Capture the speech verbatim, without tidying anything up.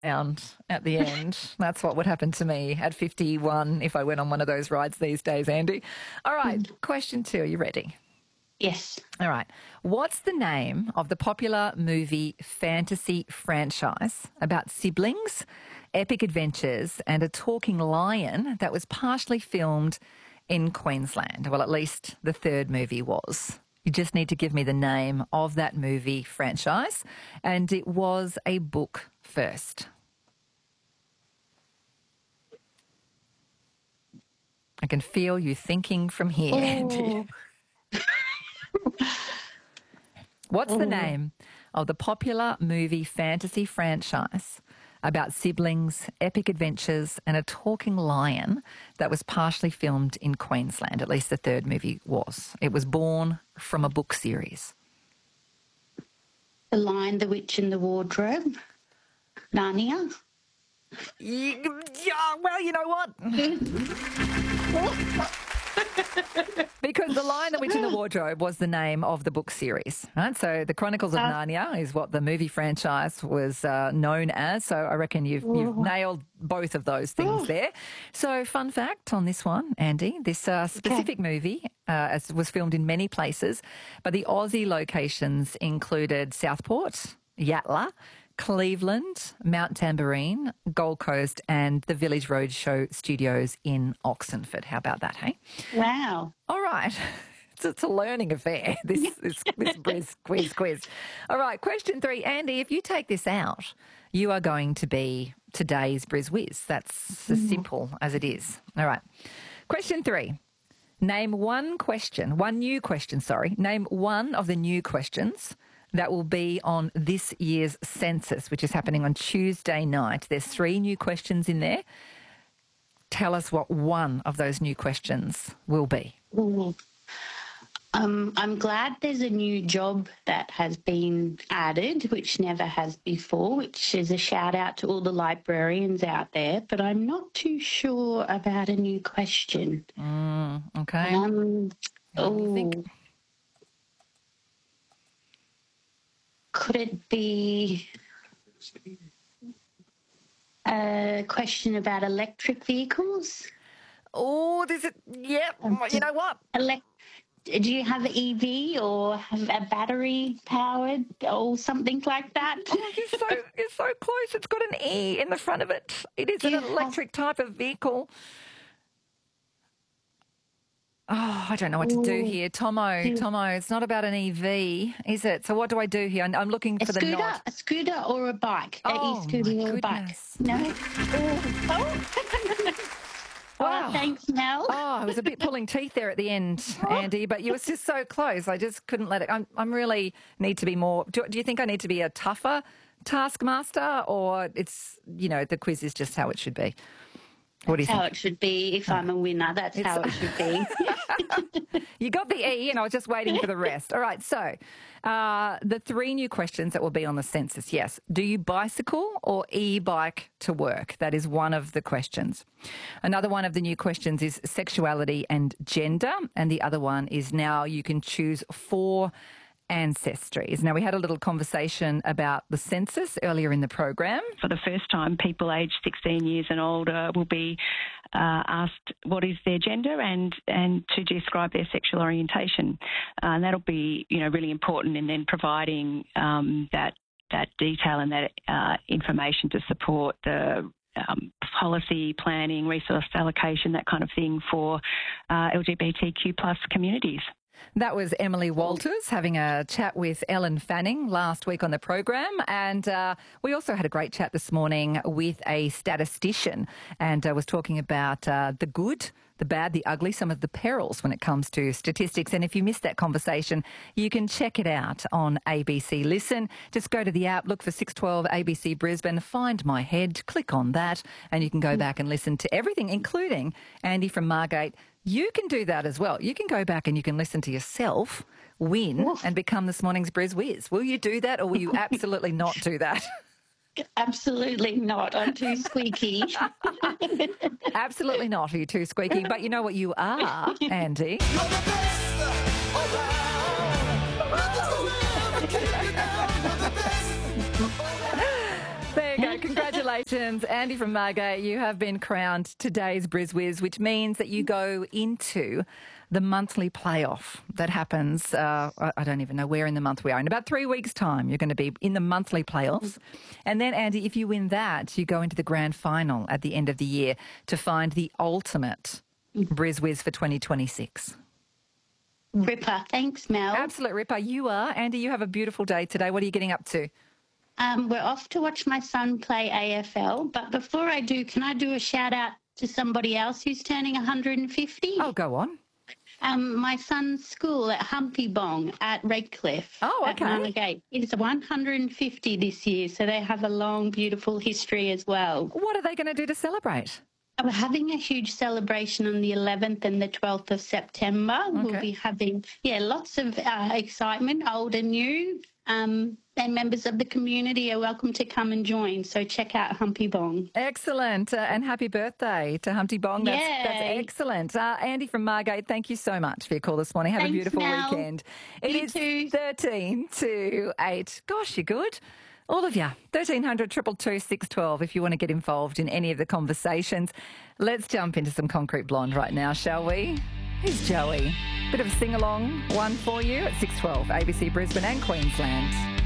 And at the end, that's what would happen to me at fifty-one if I went on one of those rides these days, Andy. All right, question two. Are you ready? Yes. All right. What's the name of the popular movie fantasy franchise about siblings, epic adventures, and a talking lion that was partially filmed in Queensland? Well, at least the third movie was. You just need to give me the name of that movie franchise, and it was a book first. I can feel you thinking from here, Andy. What's the name of the popular movie fantasy franchise about siblings, epic adventures, and a talking lion that was partially filmed in Queensland? At least the third movie was. It was born from a book series. The Lion, the Witch and the Wardrobe. Narnia. Yeah, well, you know what? Because The Lion, the Witch and the Wardrobe was the name of the book series, right? So The Chronicles of uh, Narnia is what the movie franchise was uh, known as. So I reckon you've, you've nailed both of those things there. So fun fact on this one, Andy, this uh, specific okay. movie uh, as was filmed in many places, but the Aussie locations included Southport, Yatala, Cleveland, Mount Tamborine, Gold Coast, and the Village Roadshow Studios in Oxenford. How about that, hey? Wow. All right. It's, it's a learning affair, this, this, this Briz quiz quiz. All right, question three. Andy, if you take this out, you are going to be today's Briz Whiz. That's as simple as it is. All right. Question three. Name one question, one new question, sorry. Name one of the new questions that will be on this year's census, which is happening on Tuesday night. There's three new questions in there. Tell us what one of those new questions will be. Ooh. Um, I'm glad there's a new job that has been added, which never has before, which is a shout out to all the librarians out there, but I'm not too sure about a new question. Mm, okay. Um, oh. Could it be a question about electric vehicles? Oh, there's a, yeah, you know what? Elect- Do you have an E V or have a battery powered or something like that? Oh, you're so, you're so close. It's got an E in the front of it. It is an electric type of vehicle. Oh, I don't know what to do here. Tomo, Tomo, it's not about an E V, is it? So what do I do here? I'm looking for a the scooter, nod. A scooter or a bike? Oh, a e-scooter my or a bike? goodness. No? Oh. Wow. Oh, thanks, Mel. Oh, I was a bit pulling teeth there at the end, Andy, but you were just so close. I just couldn't let it. I'm, I'm really need to be more. Do, do you think I need to be a tougher taskmaster, or it's, you know, the quiz is just how it should be? What do you That's how think? it should be. If oh. I'm a winner, that's it's, how it should be. You got the E and I was just waiting for the rest. All right, so uh, the three new questions that will be on the census, yes. Do you bicycle or e-bike to work? That is one of the questions. Another one of the new questions is sexuality and gender, and the other one is now you can choose four ancestries. Now, we had a little conversation about the census earlier in the program. For the first time, people aged sixteen years and older will be uh, asked what is their gender and, and to describe their sexual orientation. Uh, and that'll be, you know, really important in then providing um, that that detail and that uh, information to support the Um, policy, planning, resource allocation, that kind of thing for uh, L G B T Q plus communities. That was Emily Walters having a chat with Ellen Fanning last week on the program, and uh, we also had a great chat this morning with a statistician, and uh, was talking about uh, the good, the bad, the ugly, some of the perils when it comes to statistics. And if you missed that conversation, you can check it out on A B C Listen. Just go to the app, look for six twelve A B C Brisbane, find my head, click on that, and you can go back and listen to everything, including Andy from Margate. You can do that as well. You can go back and you can listen to yourself win Oof. and become this morning's Briz Whiz. Will you do that, or will you absolutely not do that? Absolutely not. I'm too squeaky. Absolutely not. Are you too squeaky? But you know what you are, Andy? You're the best around. There you go. Congratulations. Congratulations, Andy from Margate. You have been crowned today's BrisWhiz, which means that you go into the monthly playoff that happens, uh, I don't even know where in the month we are. In about three weeks' time, you're going to be in the monthly playoffs. And then, Andy, if you win that, you go into the grand final at the end of the year to find the ultimate BrisWhiz for twenty twenty-six. Ripper. Thanks, Mel. Absolute ripper. You are. Andy, you have a beautiful day today. What are you getting up to? Um, we're off to watch my son play A F L. But before I do, can I do a shout out to somebody else who's turning one hundred fifty? Oh, go on. Um, my son's school at Humpy Bong at Redcliffe. Oh, at okay. Margate. It's one hundred fifty this year, so they have a long, beautiful history as well. What are they going to do to celebrate? We're having a huge celebration on the eleventh and the twelfth of September. Okay. We'll be having, yeah, lots of uh, excitement, old and new, um, and members of the community are welcome to come and join. So check out Humpy Bong. Excellent. Uh, and happy birthday to Humpty Bong. That's, that's Yay. excellent. Uh, Andy from Margate, thank you so much for your call this morning. Have Thanks, a beautiful Mel. weekend. It You is too. thirteen to eight. Gosh, you're good. All of you. thirteen hundred, two two two, six one two if you want to get involved in any of the conversations. Let's jump into some Concrete Blonde right now, shall we? Here's Joey. Bit of a sing-along one for you at six twelve, A B C Brisbane and Queensland.